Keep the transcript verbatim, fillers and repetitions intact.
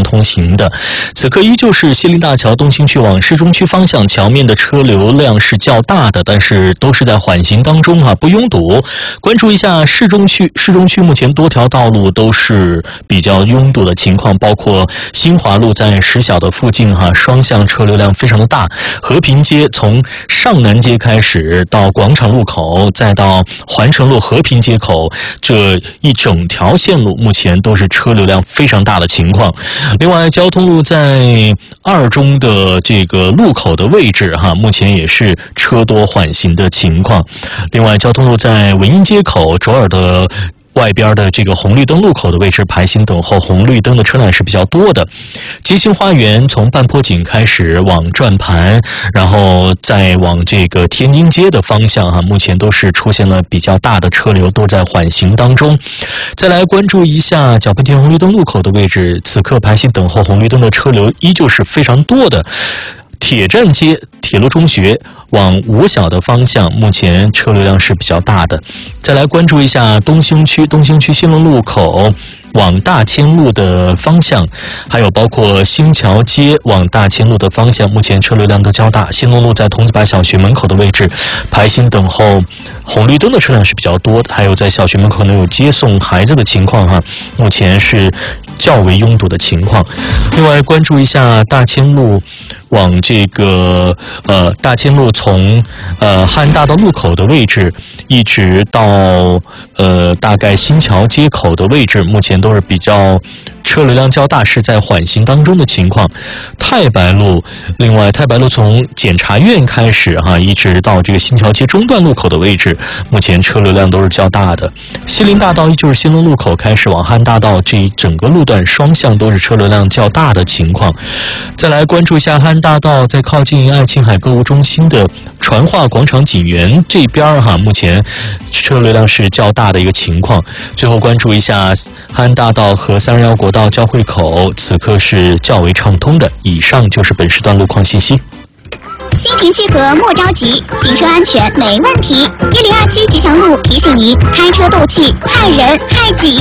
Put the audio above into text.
常通行的。此刻依旧是西林大桥东兴区往市中区方向，桥面的车流量是较大的，但是都是在缓行当中哈，不拥堵。关注一下市中区，市中区目前多条道路都是比较拥堵的情况，包括新华路在石小的附近哈，双向车流量非常的大。和平街从上南街开始到广场路口，再到环城路和平街口，这一整条线路目前都是车流量非常大的情况。另外，交通路在二中的这个路口的位置哈，目前也是车多缓行的情况。另外，交通路在文英街口卓尔的外边的这个红绿灯路口的位置排行等候红绿灯的车辆是比较多的。街心花园从半坡井开始往转盘，然后再往这个天津街的方向哈，目前都是出现了比较大的车流，都在缓行当中。再来关注一下小喷田红绿灯路口的位置，此刻排行等候红绿灯的车流依旧是非常多的。铁站街铁路中学往五小的方向，目前车流量是比较大的。再来关注一下东兴区，东兴区新隆路口往大千路的方向，还有包括新桥街往大千路的方向，目前车流量都较大。新隆路在桐子坝小学门口的位置排行等候红绿灯的车辆是比较多的，还有在小学门口呢有接送孩子的情况哈，目前是较为拥堵的情况。另外关注一下大千路往这个呃大千路从呃汉大道路口的位置一直到呃大概新桥街口的位置，目前都是比较车流量较大，是在缓行当中的情况。太白路，另外太白路从检察院开始哈，一直到这个新桥街中段路口的位置，目前车流量都是较大的。西林大道依旧是新隆路口开始往汉大道这一整个路段双向都是车流量较大的情况。再来关注一下汉大道在靠近爱琴海购物中心的传化广场景园这边哈，目前车流量是较大的一个情况。最后关注一下汉大道和三十一国道交汇口，此刻是较为畅通的。以上就是本时段路况信息。 心平气和莫着急，行车安全没问题。一零二七吉祥路提醒您：开车斗气害人害己。